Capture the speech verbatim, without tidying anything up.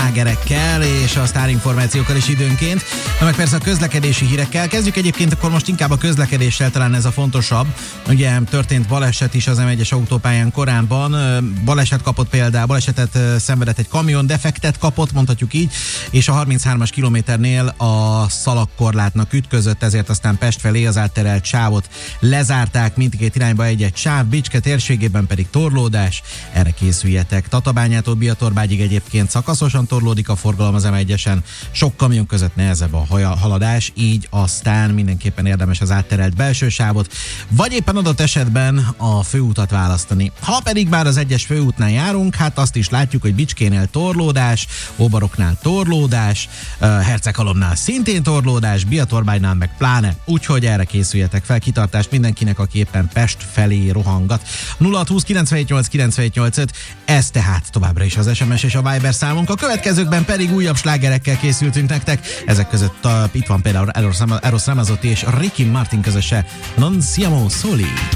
slágerekkel és a sztárinformációkkal is időnként, de meg persze a közlekedési hírekkel. Kezdjük egyébként akkor most inkább a közlekedéssel, talán ez a fontosabb. Ugye történt baleset is az em egyes autópályán korábban. Baleset kapott például, balesetet szenvedett egy kamion, defektet kapott, mondhatjuk így, és a harminchármas kilométernél a szalagkorlátnak ütközött, ezért aztán Pest felé az átterelt sávot lezárták, mindkét irányba egy-egy sáv, Bicske térségében pedig torlódás, erre készüljetek. Tatabányától Biatorbágyig egyébként szakaszosan torlódik a forgalom az em egyesen, sok kamion között nehezebb a haladás, így aztán mindenképpen érdemes az átterelt belső sávot, vagy éppen adott esetben a főutat választani. Ha pedig már az egyes főútnál járunk, hát azt is látjuk, hogy Bicskénél torlódás, Óbaroknál torlódás, Herceghalomnál szintén torlódás, Biatorbánynál meg pláne, úgyhogy erre készüljetek fel, kitartást mindenkinek, aki éppen Pest felé rohangat. nulla hat húsz kilencvenhét nyolc kilencvenhét nyolcvanöt, ez tehát továbbra is az es em es és a Viber számunk, a következőkben pedig újabb slágerekkel készültünk nektek, ezek között uh, itt van például Eros Ramazzotti és Ricky Martin közöse, Non siamo soli.